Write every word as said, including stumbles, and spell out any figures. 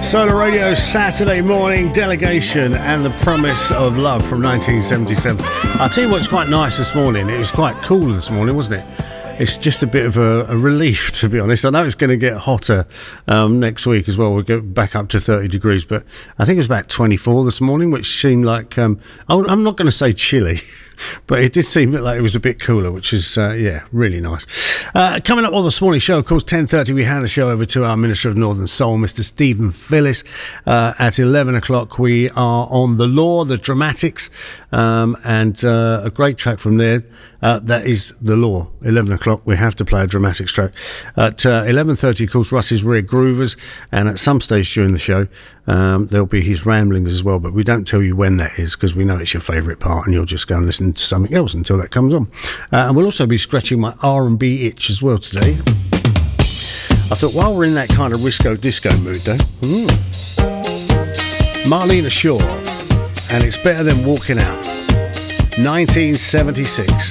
Solar Radio Saturday morning, Delegation and the Promise of Love from nineteen seventy-seven. I'll tell you what's quite nice this morning. It was quite cool this morning, wasn't it? It's just a bit of a, a relief, to be honest. I know it's going to get hotter um, next week as well. We'll go back up to thirty degrees, but I think it was about twenty-four this morning, which seemed like, um, I'm not going to say chilly, but it did seem like it was a bit cooler, which is, uh, yeah, really nice. Uh, coming up on this morning's show, of course, ten thirty, we hand the show over to our Minister of Northern Soul, Mister Stephen Phillis. Uh, at eleven o'clock, we are on The Law, The Dramatics, um, and uh, a great track from there. Uh, that is The Law. eleven o'clock, we have to play a Dramatics track. At uh, eleven thirty, of course, Russ's Rare Groovers, and at some stage during the show, um, there'll be his ramblings as well, but we don't tell you when that is because we know it's your favourite part and you'll just go and listen to something else until that comes on. Uh, and we'll also be scratching my R and B itch as well today. I thought, while we're in that kind of Risco Disco mood, though, mm, Marlena Shaw, and It's Better Than Walking Out, nineteen seventy-six.